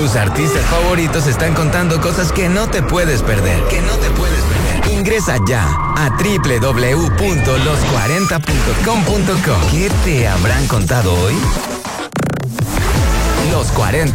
Tus artistas favoritos están contando cosas que no te puedes perder. Ingresa ya a www.los40.com.co. ¿Qué te habrán contado hoy? Los 40